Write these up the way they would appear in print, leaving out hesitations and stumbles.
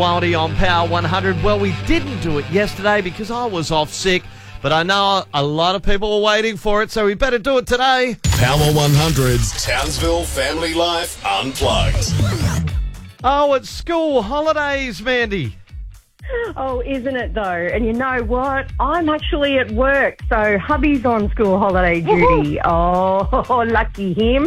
Wildy on Power 100. Well, we didn't do it yesterday because I was off sick, but I know a lot of people were waiting for it, so we better do it today. Power 100's Townsville Family Life Unplugged. Oh, it's school holidays, Mandy. Oh, isn't it though? And you know what? I'm actually at work, so hubby's on school holiday duty. Oh, lucky him.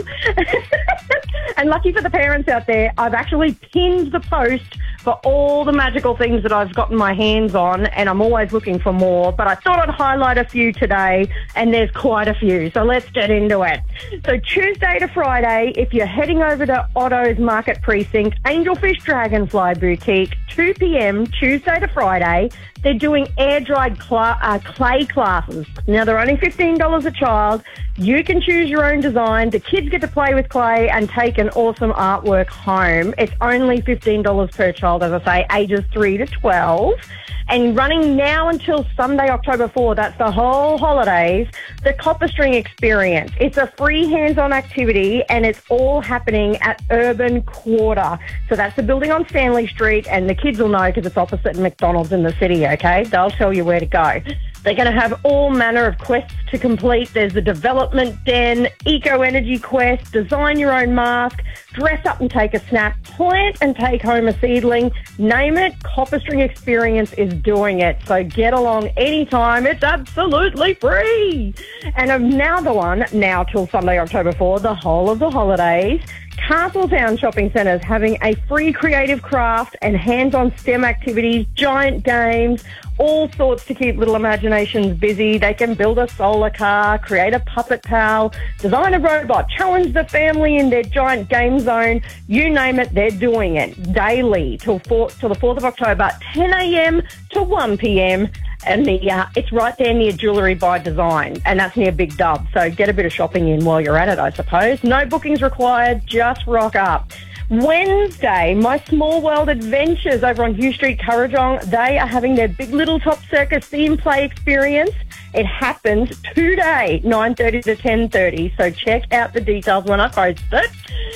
And lucky for the parents out there, I've actually pinned the post for all the magical things that I've gotten my hands on, and I'm always looking for more, but I thought I'd highlight a few today, and there's quite a few, so let's get into it. So Tuesday to Friday, if you're heading over to Otto's Market Precinct, Angelfish Dragonfly Boutique, 2 p.m, Tuesday to Friday, they're doing air-dried clay classes. Now, they're only $15 a child. You can choose your own design. The kids get to play with clay and take an awesome artwork home. It's only $15 per child, as I say, ages 3 to 12. And running now until Sunday, October 4, that's the whole holidays, the Copper String Experience. It's a free hands-on activity, and it's all happening at Urban Quarter. So that's the building on Stanley Street, and the kids will know because it's opposite McDonald's in the city, okay? They'll tell you where to go. They're going to have all manner of quests to complete. There's the Development Den, Eco Energy Quest, Design Your Own Mask, Dress Up and Take a Snap, Plant and Take Home a Seedling. Name it, Copper String Experience is doing it. So get along anytime. It's absolutely free. And another one, now till Sunday, October 4, the whole of the holidays, Castletown Shopping Centre is having a free creative craft and hands-on STEM activities, giant games, all sorts to keep little imaginations busy. They can build a solar car, create a puppet pal, design a robot, challenge the family in their giant game zone. You name it, they're doing it daily till the 4th of October, 10 a.m. to 1 p.m. And it's right there near Jewellery by Design, and that's near Big Dub. So get a bit of shopping in while you're at it, I suppose. No bookings required, just rock up. Wednesday, My Small World Adventures over on Hugh Street, Currajong, they are having their Big Little Top Circus theme play experience. It happens today, 9:30 to 10:30, so check out the details when I post it.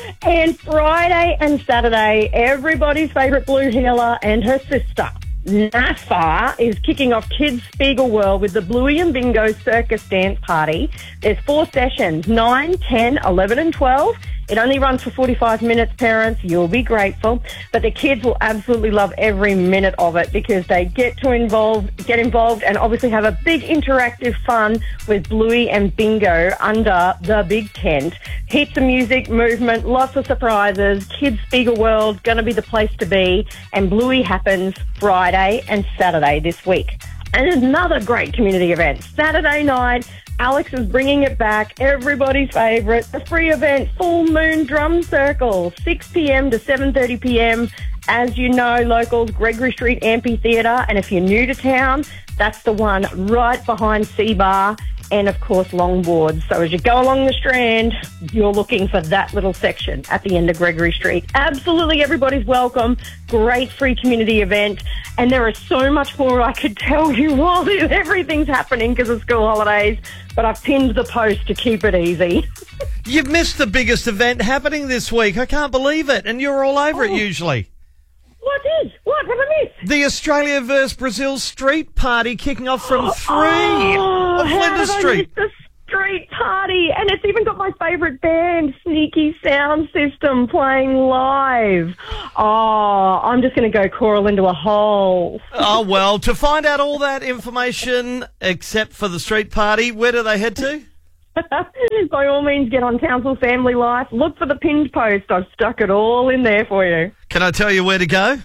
And Friday and Saturday, everybody's favourite blue healer and her sister, NASA, is kicking off Kids Spiegel World with the Bluey and Bingo Circus Dance Party. There's 4 sessions, 9, 10, 11 and 12. It only runs for 45 minutes, parents. You'll be grateful. But the kids will absolutely love every minute of it because they get involved and obviously have a big interactive fun with Bluey and Bingo under the big tent. Heaps of music, movement, lots of surprises. Kids Spiegel World, going to be the place to be. And Bluey happens Friday and Saturday this week. And another great community event, Saturday night, Alex is bringing it back, everybody's favourite, the free event, Full Moon Drum Circle, 6 p.m. to 7:30 p.m. As you know, locals, Gregory Street Amphitheatre, and if you're new to town, that's the one right behind C-Bar and, of course, Longboards. So as you go along the Strand, you're looking for that little section at the end of Gregory Street. Absolutely everybody's welcome. Great free community event. And there is so much more I could tell you while everything's happening because of school holidays, but I've pinned the post to keep it easy. You've missed the biggest event happening this week. I can't believe it. And you're all over it usually. What is? What have I missed? The Australia vs Brazil street party kicking off from 3 on Flinders Street. The street party, and it's even got my favourite band, Sneaky Sound System, playing live. Oh, I'm just going to go crawl into a hole. Oh, well, to find out all that information, except for the street party, where do they head to? By all means, get on Townsville Family Life. Look for the pinned post. I've stuck it all in there for you. Can I tell you where to go?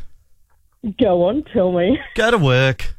Go on, tell me. Go to work.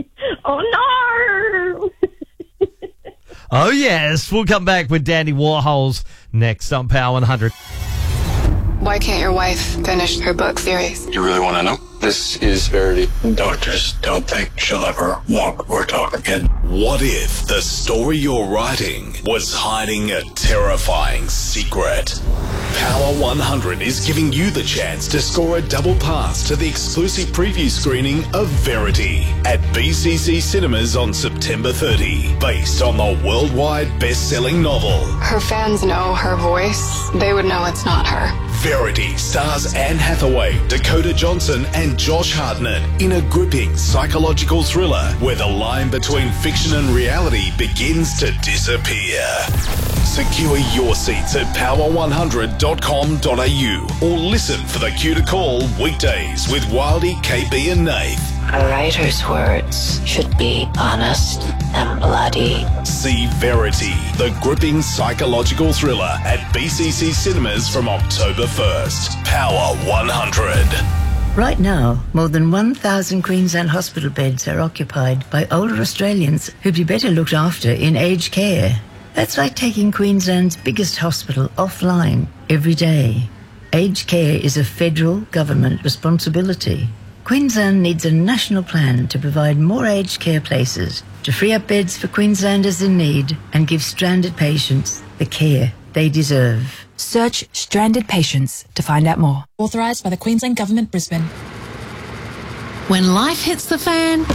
Oh, no! Oh, yes. We'll come back with Dandy Warhols next on Power 100. Why can't your wife finish her book series? You really want to know? This is Verity. Doctors don't think she'll ever walk or talk again. What if the story you're writing was hiding a terrifying secret? Power 100 is giving you the chance to score a double pass to the exclusive preview screening of Verity at BCC Cinemas on September 30, based on the worldwide best-selling novel. Her fans know her voice. They would know it's not her. Verity stars Anne Hathaway, Dakota Johnson and Josh Hartnett in a gripping psychological thriller where the line between fiction and reality begins to disappear. Secure your seats at power100.com.au or listen for the cue to call weekdays with Wildy, KB and Nath. A writer's words should be honest and bloody. See Verity, the gripping psychological thriller at BCC Cinemas from October 1st. Power 100. Right now, more than 1,000 Queensland hospital beds are occupied by older Australians who'd be better looked after in aged care. That's like taking Queensland's biggest hospital offline every day. Aged care is a federal government responsibility. Queensland needs a national plan to provide more aged care places, to free up beds for Queenslanders in need and give stranded patients the care they deserve. Search Stranded Patients to find out more. Authorised by the Queensland Government, Brisbane. When life hits the fan,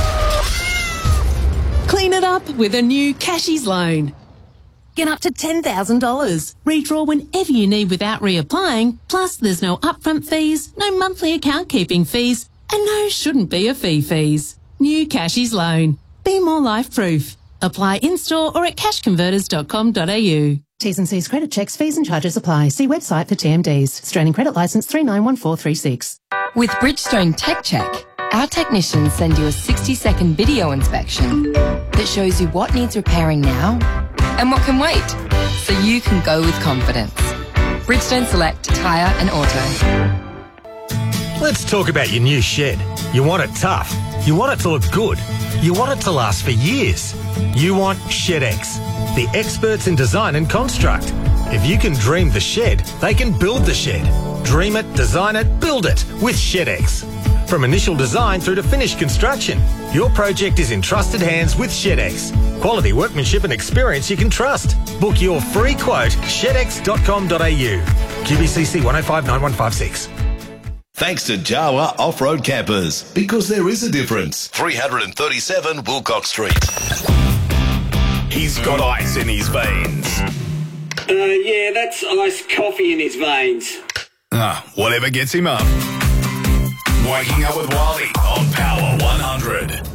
clean it up with a new Cashies loan. Get up to $10,000. Redraw whenever you need without reapplying. Plus, there's no upfront fees, no monthly account keeping fees, and no shouldn't be a fee fees. New Cashies loan. Be more life-proof. Apply in-store or at cashconverters.com.au. T's and C's credit checks, fees and charges apply. See website for TMDs. Australian Credit Licence 391436. With Bridgestone Tech Check, our technicians send you a 60-second video inspection that shows you what needs repairing now and what can wait, so you can go with confidence. Bridgestone Select Tyre and Auto. Let's talk about your new shed. You want it tough. You want it to look good. You want it to last for years. You want ShedX, the experts in design and construct. If you can dream the shed, they can build the shed. Dream it, design it, build it with ShedX. From initial design through to finished construction, your project is in trusted hands with ShedX. Quality workmanship and experience you can trust. Book your free quote, shedx.com.au. QBCC 1059156. Thanks to Jawa Off-Road Campers, because there is a difference. 337 Wilcox Street. He's got ice in his veins. Yeah, that's iced coffee in his veins. Whatever gets him up. Waking up with Wildy on Power 100.